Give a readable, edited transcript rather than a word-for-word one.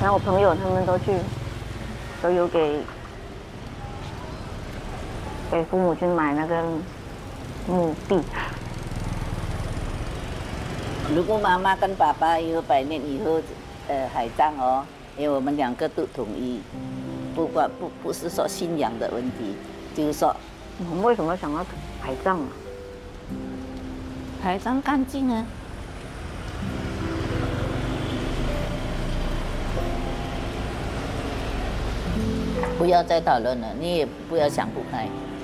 然后我朋友他们都有给父母亲买那个墓地。 如果妈妈跟爸爸以后百年以后，海葬哦，因为我们两个都同意，不是说信仰的问题，就是说， 我们为什么想要海葬啊？ 海葬干净啊。不要再讨论了，你也不要想不开。